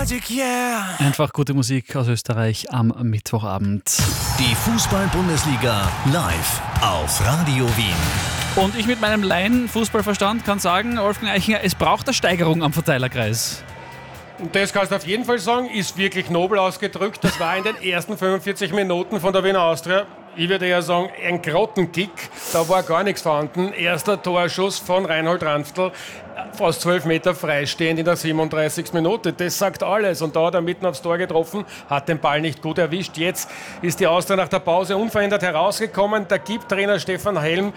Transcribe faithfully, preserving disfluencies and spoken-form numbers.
Magic, yeah. Einfach gute Musik aus Österreich am Mittwochabend. Die Fußball-Bundesliga live auf Radio Wien. Und ich mit meinem Laien-Fußballverstand kann sagen, Wolfgang Eichinger, es braucht eine Steigerung am Verteilerkreis. Und das kannst du auf jeden Fall sagen, ist wirklich nobel ausgedrückt. Das war in den ersten fünfundvierzig Minuten von der Wiener Austria, ich würde ja sagen, ein Grottenkick. Da war gar nichts vorhanden. Erster Torschuss von Reinhold Ranftl, fast zwölf Meter freistehend in der siebenunddreißigsten Minute. Das sagt alles. Und da hat er mitten aufs Tor getroffen, hat den Ball nicht gut erwischt. Jetzt ist die Austria nach der Pause unverändert herausgekommen. Da gibt Trainer Stefan Helm